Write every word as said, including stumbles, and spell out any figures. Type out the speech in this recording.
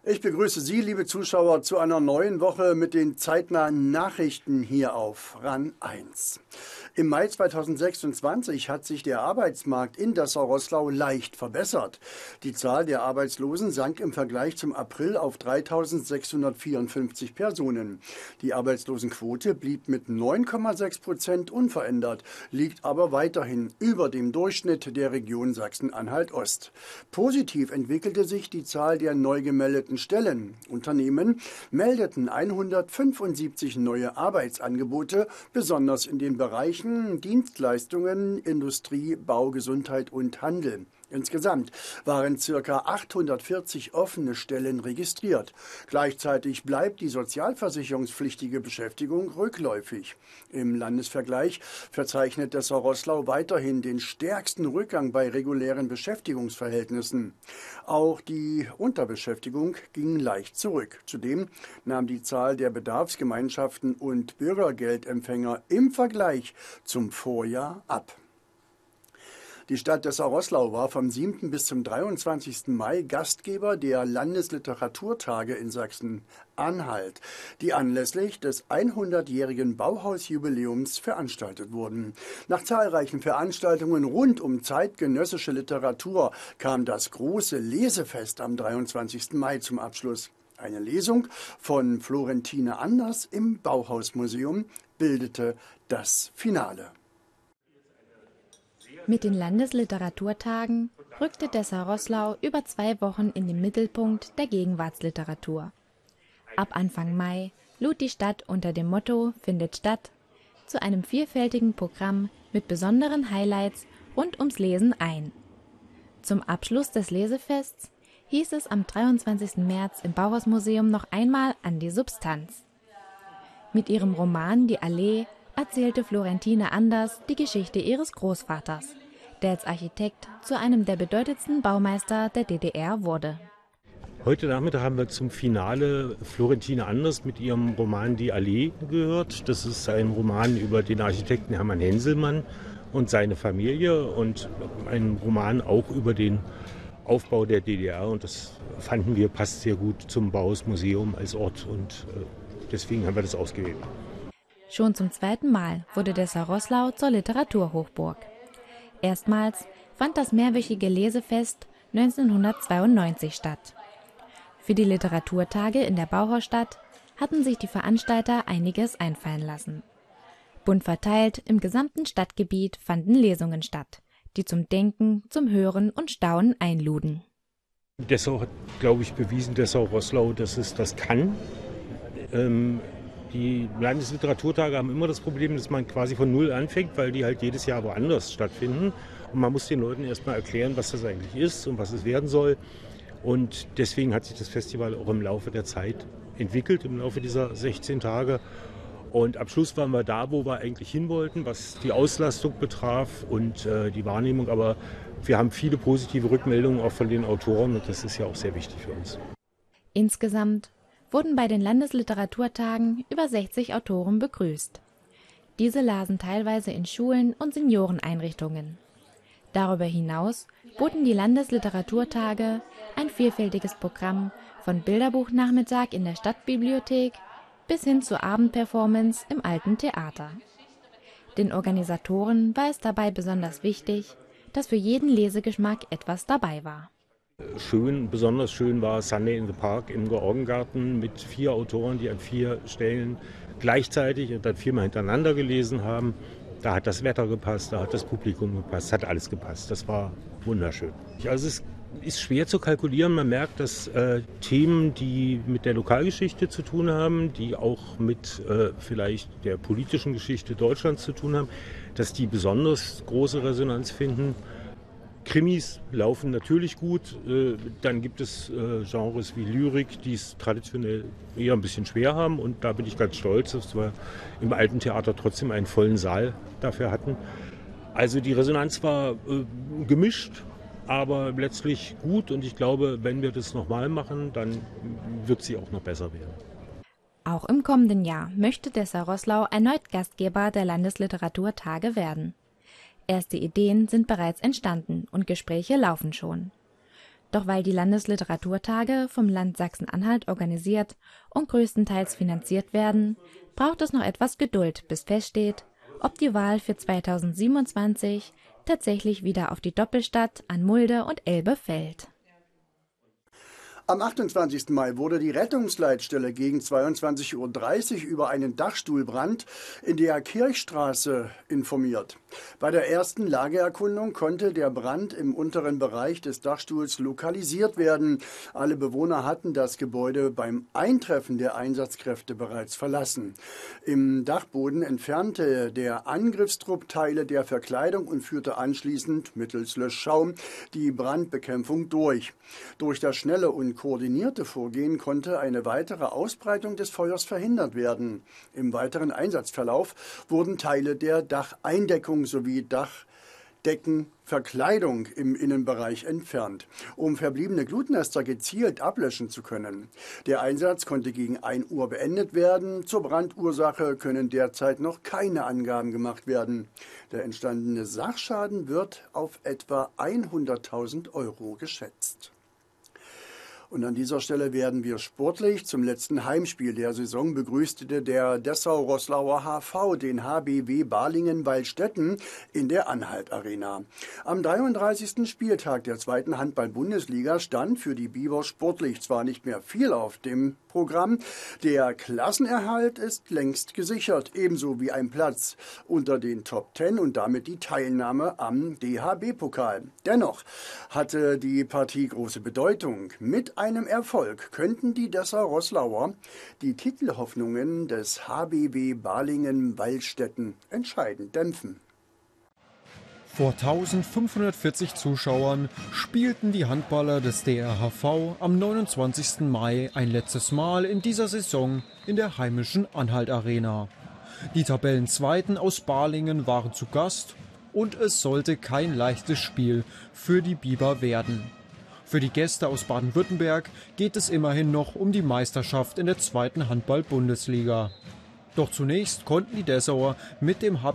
Ich begrüße Sie, liebe Zuschauer, zu einer neuen Woche mit den zeitnahen Nachrichten hier auf RAN eins. Im Mai zweitausendsechsundzwanzig hat sich der Arbeitsmarkt in Dessau-Roßlau leicht verbessert. Die Zahl der Arbeitslosen sank im Vergleich zum April auf dreitausendsechshundertvierundfünfzig Personen. Die Arbeitslosenquote blieb mit neun Komma sechs Prozent unverändert, liegt aber weiterhin über dem Durchschnitt der Region Sachsen-Anhalt-Ost. Positiv entwickelte sich die Zahl der neu gemeldeten Stellen. Unternehmen meldeten hundertfünfundsiebzig neue Arbeitsangebote, besonders in den Bereichen Dienstleistungen, Industrie, Bau, Gesundheit und Handel. Insgesamt waren ca. achthundertvierzig offene Stellen registriert. Gleichzeitig bleibt die sozialversicherungspflichtige Beschäftigung rückläufig. Im Landesvergleich verzeichnet Dessau-Roßlau weiterhin den stärksten Rückgang bei regulären Beschäftigungsverhältnissen. Auch die Unterbeschäftigung ging leicht zurück. Zudem nahm die Zahl der Bedarfsgemeinschaften und Bürgergeldempfänger im Vergleich zum Vorjahr ab. Die Stadt Dessau-Roßlau war vom siebten bis zum dreiundzwanzigsten Mai Gastgeber der Landesliteraturtage in Sachsen-Anhalt, die anlässlich des hundertjährigen Bauhausjubiläums veranstaltet wurden. Nach zahlreichen Veranstaltungen rund um zeitgenössische Literatur kam das große Lesefest am dreiundzwanzigsten Mai zum Abschluss. Eine Lesung von Florentine Anders im Bauhausmuseum bildete das Finale. Mit den Landesliteraturtagen rückte Dessau-Roßlau über zwei Wochen in den Mittelpunkt der Gegenwartsliteratur. Ab Anfang Mai lud die Stadt unter dem Motto »Findet statt« zu einem vielfältigen Programm mit besonderen Highlights rund ums Lesen ein. Zum Abschluss des Lesefests hieß es am dreiundzwanzigsten März im Bauhausmuseum noch einmal an die Substanz. Mit ihrem Roman »Die Allee« erzählte Florentine Anders die Geschichte ihres Großvaters, der als Architekt zu einem der bedeutendsten Baumeister der D D R wurde. Heute Nachmittag haben wir zum Finale Florentine Anders mit ihrem Roman »Die Allee« gehört. Das ist ein Roman über den Architekten Hermann Henselmann und seine Familie und ein Roman auch über den Aufbau der D D R. Und das fanden wir passt sehr gut zum Bauhausmuseum als Ort und deswegen haben wir das ausgewählt. Schon zum zweiten Mal wurde Dessau-Roßlau zur Literaturhochburg. Erstmals fand das mehrwöchige Lesefest neunzehnhundertzweiundneunzig statt. Für die Literaturtage in der Bauhausstadt hatten sich die Veranstalter einiges einfallen lassen. Bunt verteilt im gesamten Stadtgebiet fanden Lesungen statt, die zum Denken, zum Hören und Staunen einluden. Dessau hat, glaube ich, bewiesen, Dessau-Roßlau, dass es das kann. Ähm Die Landesliteraturtage haben immer das Problem, dass man quasi von Null anfängt, weil die halt jedes Jahr woanders stattfinden. Und man muss den Leuten erstmal erklären, was das eigentlich ist und was es werden soll. Und deswegen hat sich das Festival auch im Laufe der Zeit entwickelt, im Laufe dieser sechzehn Tage. Und am Schluss waren wir da, wo wir eigentlich hin wollten, was die Auslastung betraf und äh, die Wahrnehmung. Aber wir haben viele positive Rückmeldungen auch von den Autoren und das ist ja auch sehr wichtig für uns. Insgesamt wurden bei den Landesliteraturtagen über sechzig Autoren begrüßt. Diese lasen teilweise in Schulen und Senioreneinrichtungen. Darüber hinaus boten die Landesliteraturtage ein vielfältiges Programm von Bilderbuchnachmittag in der Stadtbibliothek bis hin zur Abendperformance im Alten Theater. Den Organisatoren war es dabei besonders wichtig, dass für jeden Lesegeschmack etwas dabei war. Schön, besonders schön war Sunday in the Park im Georgengarten mit vier Autoren, die an vier Stellen gleichzeitig und dann viermal hintereinander gelesen haben. Da hat das Wetter gepasst, da hat das Publikum gepasst, hat alles gepasst. Das war wunderschön. Also es ist schwer zu kalkulieren. Man merkt, dass äh, Themen, die mit der Lokalgeschichte zu tun haben, die auch mit äh, vielleicht der politischen Geschichte Deutschlands zu tun haben, dass die besonders große Resonanz finden. Krimis laufen natürlich gut, dann gibt es Genres wie Lyrik, die es traditionell eher ein bisschen schwer haben und da bin ich ganz stolz, dass wir im Alten Theater trotzdem einen vollen Saal dafür hatten. Also die Resonanz war gemischt, aber letztlich gut und ich glaube, wenn wir das nochmal machen, dann wird sie auch noch besser werden. Auch im kommenden Jahr möchte Dessau-Roßlau erneut Gastgeber der Landesliteraturtage werden. Erste Ideen sind bereits entstanden und Gespräche laufen schon. Doch weil die Landesliteraturtage vom Land Sachsen-Anhalt organisiert und größtenteils finanziert werden, braucht es noch etwas Geduld, bis feststeht, ob die Wahl für zweitausendsiebenundzwanzig tatsächlich wieder auf die Doppelstadt an Mulde und Elbe fällt. Am achtundzwanzigsten Mai wurde die Rettungsleitstelle gegen zweiundzwanzig Uhr dreißig über einen Dachstuhlbrand in der Kirchstraße informiert. Bei der ersten Lageerkundung konnte der Brand im unteren Bereich des Dachstuhls lokalisiert werden. Alle Bewohner hatten das Gebäude beim Eintreffen der Einsatzkräfte bereits verlassen. Im Dachboden entfernte der Angriffstrupp Teile der Verkleidung und führte anschließend mittels Löschschaum die Brandbekämpfung durch. Durch das schnelle und koordinierte Vorgehen konnte eine weitere Ausbreitung des Feuers verhindert werden. Im weiteren Einsatzverlauf wurden Teile der Dacheindeckung sowie Dachdeckenverkleidung im Innenbereich entfernt, um verbliebene Glutnester gezielt ablöschen zu können. Der Einsatz konnte gegen ein Uhr beendet werden. Zur Brandursache können derzeit noch keine Angaben gemacht werden. Der entstandene Sachschaden wird auf etwa hunderttausend Euro geschätzt. Und an dieser Stelle werden wir sportlich. Zum letzten Heimspiel der Saison begrüßte der Dessau-Roßlauer H V den H B W Balingen-Waldstätten in der Anhalt-Arena. Am dreiunddreißigsten Spieltag der zweiten Handball-Bundesliga stand für die Biber sportlich zwar nicht mehr viel auf dem Programm, der Klassenerhalt ist längst gesichert, ebenso wie ein Platz unter den Top Ten und damit die Teilnahme am D H B-Pokal. Dennoch hatte die Partie große Bedeutung. Mit einem Erfolg könnten die Dessau-Roßlauer die Titelhoffnungen des H B W Balingen-Waldstätten entscheidend dämpfen. Vor eintausendfünfhundertvierzig Zuschauern spielten die Handballer des D R H V am neunundzwanzigsten Mai ein letztes Mal in dieser Saison in der heimischen Anhalt-Arena. Die Tabellenzweiten aus Balingen waren zu Gast und es sollte kein leichtes Spiel für die Biber werden. Für die Gäste aus Baden-Württemberg geht es immerhin noch um die Meisterschaft in der zweiten Handball-Bundesliga. Doch zunächst konnten die Dessauer mit dem H